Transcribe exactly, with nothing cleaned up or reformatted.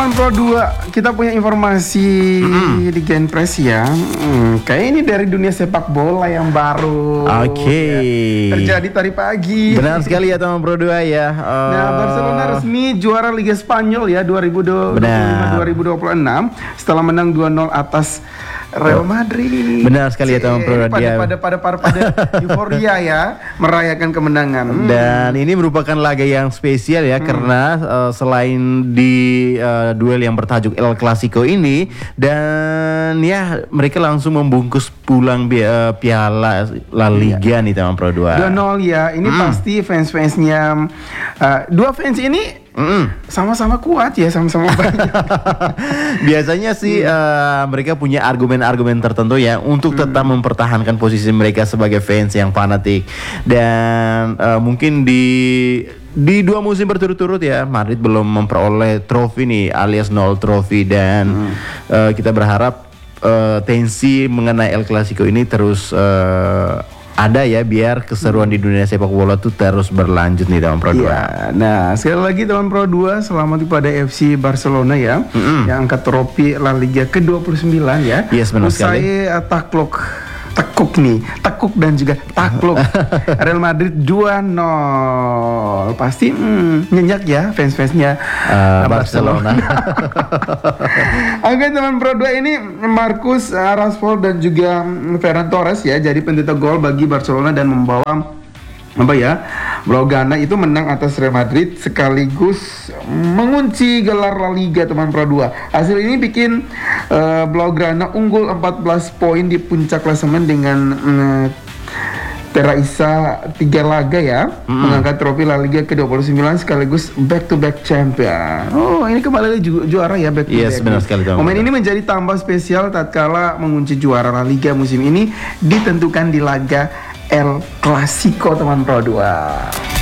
teman Pro dua, kita punya informasi mm-hmm. di Genpress ya. Hmm, kayak ini dari dunia sepak bola yang baru. Oke. Okay. Ya, terjadi tadi pagi. Benar sekali ya teman Pro dua ya. Uh... Nah, Barcelona resmi juara Liga Spanyol ya dua ribu dua puluh lima dua ribu dua puluh enam setelah menang dua nol atas Real Madrid. Benar sekali ya teman Pro pada, dia. Pada pada pada pada euforia ya merayakan kemenangan. Hmm. Dan ini merupakan laga yang spesial ya hmm. karena uh, selain di uh, duel yang bertajuk El Clasico ini dan ya mereka langsung membungkus pulang bi- uh, piala La Liga iya. nih teman Pro dua. dua nol ya. Ini hmm. pasti fans-fansnya uh, dua fans ini Mm. sama-sama kuat ya, sama-sama banyak. Biasanya sih mm. uh, mereka punya argumen-argumen tertentu ya untuk mm. tetap mempertahankan posisi mereka sebagai fans yang fanatik. Dan uh, mungkin di di dua musim berturut-turut ya Madrid belum memperoleh trofi nih alias nol trofi dan mm. uh, kita berharap uh, tensi mengenai El Clasico ini terus uh, ada ya biar keseruan di dunia sepak bola tuh terus berlanjut nih teman Pro dua. Ya, nah sekali lagi teman Pro dua selamat kepada F C Barcelona ya mm-hmm. yang angkat trofi La Liga ke dua puluh sembilan ya. Yes, benar sekali. Usai uh, takluk tekuk nih, tekuk dan juga takluk Real Madrid dua nol. Pasti mm, nyenyak ya fans-fansnya uh, Barcelona. Oke teman Pro dua ini Marcus uh, Rashford dan juga Ferran Torres ya jadi pencetak gol bagi Barcelona dan membawa apa ya Blaugrana itu menang atas Real Madrid sekaligus mengunci gelar La Liga teman Pro dua. Hasil ini bikin uh, Blaugrana unggul empat belas poin di puncak klasemen dengan uh, Teraisa tiga laga ya mm. mengangkat trofi La Liga ke dua puluh sembilan sekaligus back to back champion. Oh ini kembali ju- juara ya back to yes, back. Benar sekali, momen ini menjadi tambah spesial tatkala mengunci juara La Liga musim ini ditentukan di laga El Clasico teman Pro dua.